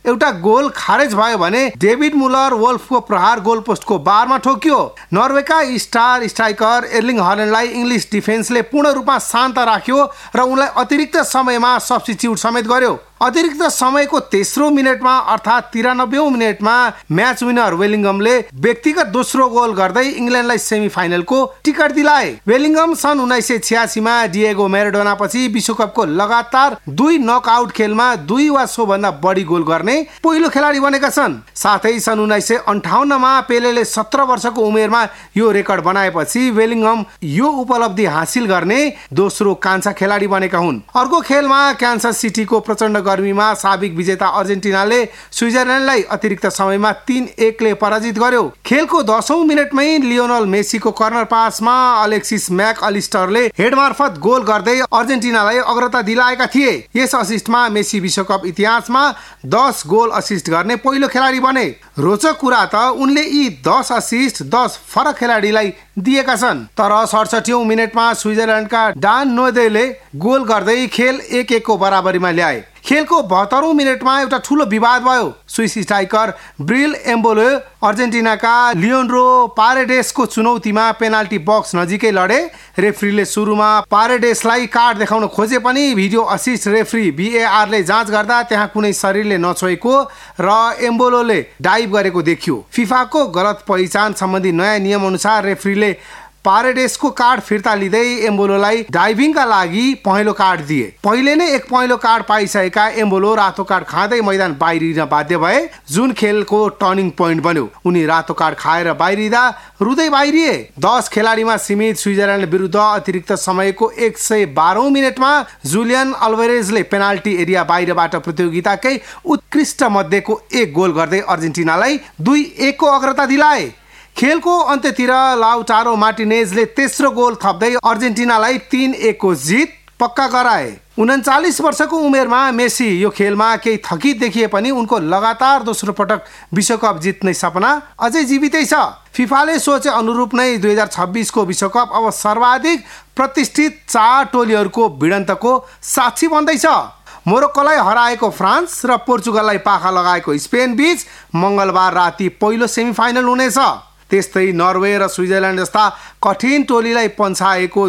एउटा गोल खारेज भयो भने डेभिड मुलर वोल्फको प्रहार गोल पोस्टको बारमा ठोक्यो। नर्वेका स्टार स्ट्राइकर एर्लिङ हाल्यान्डलाई इङ्ग्लिस डिफेन्सले पूर्ण रूपमा शान्त राख्यो र उनलाई अतिरिक्त समयमा सब्स्टिट्युट समेत गर्यो। अतिरिक्त समयको तेस्रो मिनेटमा अर्थात् 93औं मिनेटमा म्याच विनर वेलिङ्गमले व्यक्तिगत दोस्रो गोल गर्दै इङ्ल्यान्डलाई सेमिफाइनलको टिकट दिलाए। वेलिङ्गम सन् 1986 मा डिएगो म्याराडोना पछि विश्वकपको लगातार 2 नकआउट खेलमा 2 वा सोभन्दा बढी गोल गर्ने पहिलो खेलाडी बनेका छन्। साथै सन् 1958 मा पेलेले 17 वर्षको उमेरमा यो रेकर्ड बनाएपछि वेलिङ्गम यो उपलब्धि हासिल गर्ने दोस्रो कान्छा खेलाडी बनेका हुन्। अर्को खेलमा क्यान्सस सिटीको प्रचण्ड गर्मीमा साबिक विजेता अर्जेन्टिनाले स्विजरल्यान्डलाई अतिरिक्त समयमा 3-1 ले पराजित गर्यो। खेलको 10औं मिनेटमै लियोनल मेसीको कर्नर पासमा अलेक्सिस म्याक अलिस्टरले हेड मार्फत गोल गर्दै अर्जेन्टिनालाई अग्रता दिलाएका थिए। यस असिस्टमा मेसी विश्वकप इतिहासमा 10 गोल असिस्ट गर्ने पहिलो खेलाडी बने। रोचक कुरा त उनले यी 10 असिस्ट 10 फरक खेलाडीलाई दिएका छन्। तर 67औं मिनेटमा स्विजरल्यान्डका डान नोदेले गोल गर्दै खेल 1-1 को बराबरीमा ल्याए। खेलको 72औं मिनेटमा एउटा ठूलो विवाद भयो। Swiss striker Brill एम्बोले अर्जेन्टिनाका लियोन्ड्रो पारेडेसको चुनौतीमा penalty box नजिकै लडे। रेफ्रीले सुरुमा पारेडेसलाई कार्ड देखाउन खोजे पनि भिडियो असिस्ट रेफ्री VARले जाँच गर्दा त्यहाँ कुनै शरीरले नछोएको र एम्बोलोले डाइभ गरेको देखियो। फिफाको गलत पहिचान सम्बन्धी नयाँ नियम अनुसार रेफ्रीले पारेडेसको कार्ड फिर्ता लिँदै एम्बोलोलाई डाइभिङका लागि पहेँलो कार्ड दिए। पहिले नै एक पहेँलो कार्ड पाइसकेका एम्बोलो रातो कार्ड खाँदै मैदान बाहिरिन बाध्य भए, जुन खेलको टर्निङ पोइन्ट बन्यो। उनी रातो कार्ड खाएर बाहिरिँदा रुँदै बाहिरिए। 10 खेलाडीमा सीमित स्विजरल्यान्ड विरुद्ध अतिरिक्त समयको 112औं मिनेटमा जुलियन अल्भरेजले पेनाल्टी एरिया बाहिरबाट प्रतियोगिताकै उत्कृष्ट मध्येको 1 गोल गर्दै अर्जेन्टिनालाई 2-1 को अग्रता दिलाए। खेलको अन्त्यतिर लाउटारो मार्टिनेजले तेस्रो गोल थप्दै अर्जेन्टिनालाई 3-1 को जित पक्का गराए। 39 वर्षको उमेरमा मेसी यो खेलमा केही थकित देखिए पनि उनको लगातार दोस्रो पटक विश्वकप जित्ने सपना अझै जीवितै छ। फिफाले सोचे अनुरूप नै 2026 को विश्वकप अब सर्वाधिक प्रतिष्ठित 4 टोलीहरूको भिडन्तको साक्षी बन्दैछ। मोरोक्कोलाई हराएको फ्रान्स र पोर्चुगललाई पाखा लगाएको स्पेन बीच मंगलबार राति पहिलो सेमिफाइनल हुनेछ। त्यस्तै नर्वे र स्विजरल्यान्ड जस्ता कठिन टोलीलाई पन्छाएको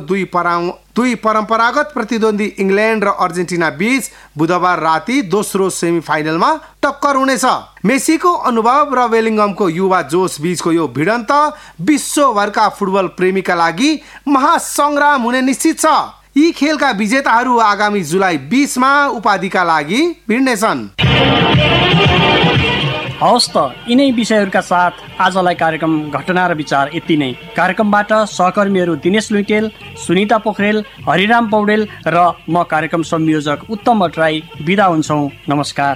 दुई परम्परागत प्रतिद्वन्दी इङ्ल्यान्ड र अर्जेन्टिना बीच बुधबार राति दोस्रो सेमिफाइनलमा टक्कर हुनेछ। मेसीको अनुभव र वेलिङ्गमको युवा जोश बीचको यो भिडन्त विश्वभरका फुटबल प्रेमीका लागि महासंग्राम हुने निश्चित छ। यी खेलका विजेताहरू आगामी जुलाई 20 मा उपाधिका लागि भिड्नेछन्। हवस् त, यिनै विषयहरूका साथ आजलाई कार्यक्रम घटना र विचार यति नै। कार्यक्रमबाट सहकर्मीहरू दिनेश लुइटेल, सुनिता पोखरेल, हरिराम पौडेल र म कार्यक्रम संयोजक उत्तम भट्टराई बिदा हुन्छौँ। नमस्कार।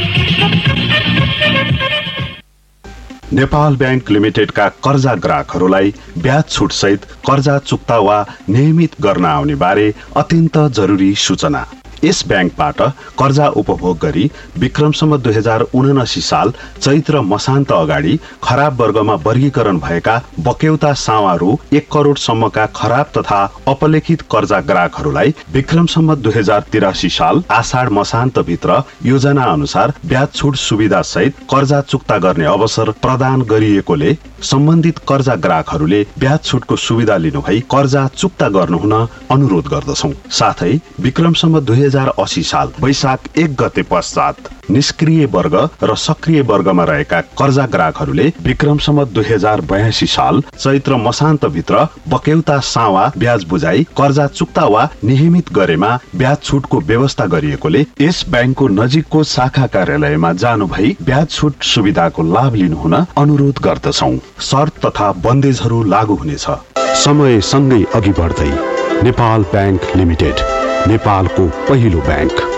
नेपाल ब्याङ्क लिमिटेडका कर्जा ग्राहकहरूलाई ब्याज छुट सहित कर्जा चुक्ता वा नियमित गर्न आउने बारे अत्यन्त जरुरी सूचना। यस ब्याङ्कबाट कर्जा उपभोग गरी विक्रमसम्म 2079 साल चैत्र मसान्त अगाडि खराब वर्गमा वर्गीकरण भएका बक्यौता सावा रु 1 करोड सम्मका खराब तथा अपलेखित कर्जा ग्राहकहरूलाई विक्रमसम्म 2083 साल आषाढ मसान्त भित्र योजना अनुसार ब्याज छुट सुविधा सहित कर्जा चुक्ता गर्ने अवसर प्रदान गरिएकोले सम्बन्धित कर्जा ग्राहकहरूले ब्याज छुटको सुविधा लिनुभई कर्जा चुक्ता गर्नुहुन अनुरोध गर्दछौं। साथै विक्रमसम्म 2080 साल वैशाख 1 गते पश्चात निष्क्रिय वर्ग र सक्रिय वर्गमा रहेका कर्जा ग्राहकहरूले विक्रमसम्म 2082 साल चैत्र मसान्त भित्र बक्यौता सावा ब्याज बुझाई कर्जा चुक्ता वा नियमित गरेमा ब्याज छुटको व्यवस्था गरिएकोले यस ब्याङ्कको नजिकको शाखा कार्यालयमा जानु भई ब्याज छुट सुविधाको लाभ लिनुहुन अनुरोध गर्दछौं। शर्त तथा बन्देजहरू लागू हुनेछ। समय सँगै अघि बढ्दै नेपाल ब्याङ्क लिमिटेड, नेपालको पहिलो ब्याङ्क।